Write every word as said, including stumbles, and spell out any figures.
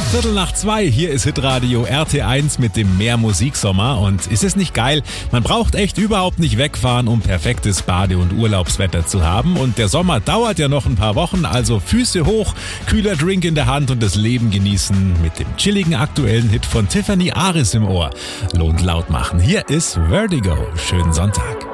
Viertel nach zwei, hier ist Hitradio R T eins mit dem Mehr Musiksommer. Und ist es nicht geil? Man braucht echt überhaupt nicht wegfahren, um perfektes Bade- und Urlaubswetter zu haben. Und der Sommer dauert ja noch ein paar Wochen, also Füße hoch, kühler Drink in der Hand und das Leben genießen mit dem chilligen aktuellen Hit von Tiffany Aris im Ohr. Lohnt laut machen. Hier ist Vertigo. Schönen Sonntag.